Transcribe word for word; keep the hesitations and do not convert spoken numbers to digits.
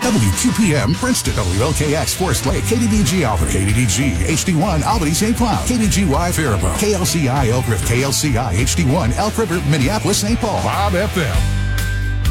W Q P M Princeton, W L K X Forest Lake, K D D G Alpha, K D D G, H D one Albany Saint Cloud, K D G Y Faribault, K L C I Elk River, K L C I H D one Elk River, Minneapolis Saint Paul, Bob F M.